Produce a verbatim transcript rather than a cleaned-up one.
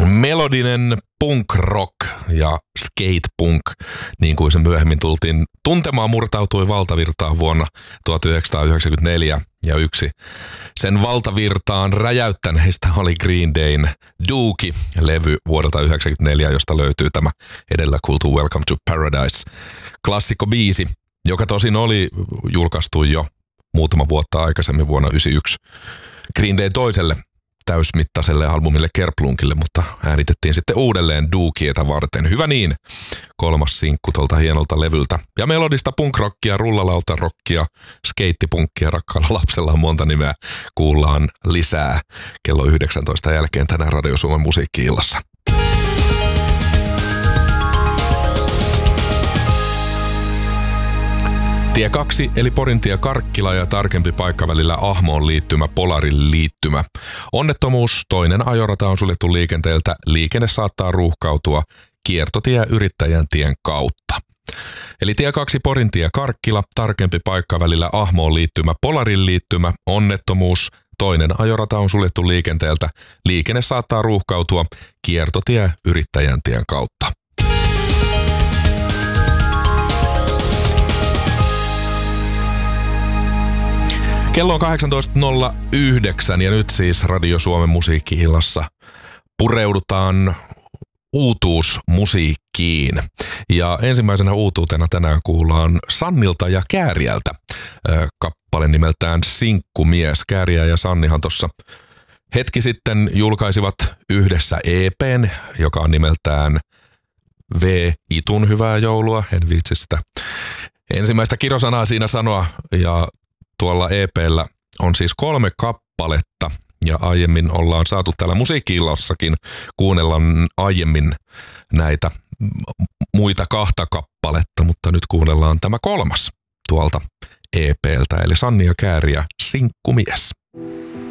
melodinen punk rock ja skate punk, niin kuin se myöhemmin tultiin tuntemaan, murtautui valtavirtaan vuonna tuhatyhdeksänsataayhdeksänkymmentäneljä ja yksi sen valtavirtaan räjäyttäneistä oli Green Dayn Dookie-levy vuodelta yhdeksänkymmentäneljä, josta löytyy tämä edellä kuultu Welcome to Paradise -klassikkobiisi, joka tosin oli julkaistu jo muutama vuotta aikaisemmin vuonna yhdeksänkymmentäyksi Green Dayn toiselle täysmittaiselle albumille Kerplunkille, mutta äänitettiin sitten uudelleen Dookieta varten. Hyvä niin, kolmas sinkku tuolta hienolta levyltä. Ja melodista punkrockia, rullalautarokia, skeittipunkkia, rakkaalla lapsella on monta nimeä. Kuullaan lisää kello yhdeksäntoista jälkeen tänään Radio Suomen musiikki-illassa. Tie kaksi eli Porintie Karkkila ja tarkempi paikka välillä Ahmoon liittymä, Polarin liittymä. Onnettomuus, toinen ajorata on suljettu liikenteeltä, liikenne saattaa ruuhkautua kiertotie Yrittäjän tien kautta. Eli tie kaksi Porintie Karkkila, tarkempi paikka välillä Ahmoon liittymä, Polarin liittymä, onnettomuus, toinen ajorata on suljettu liikenteeltä, liikenne saattaa ruuhkautua kiertotie Yrittäjän tien kautta. Kello on kahdeksantoista nolla yhdeksän ja nyt siis Radio Suomen musiikki-illassa pureudutaan uutuusmusiikkiin. Ja ensimmäisenä uutuutena tänään kuullaan Sannilta ja Kääriältä kappale nimeltään Sinkkumies. Kääriä ja Sannihan tuossa hetki sitten julkaisivat yhdessä E P:n, joka on nimeltään V. Itun hyvää joulua. En viitsi sitä ensimmäistä kirjosanaa siinä sanoa. Ja tuolla E P:llä on siis kolme kappaletta ja aiemmin ollaan saatu täällä musiikki-illassakin kuunnella aiemmin näitä muita kahta kappaletta, mutta nyt kuunnellaan tämä kolmas tuolta E P:ltä, eli Sanni ja Kääriä, Sinkkumies.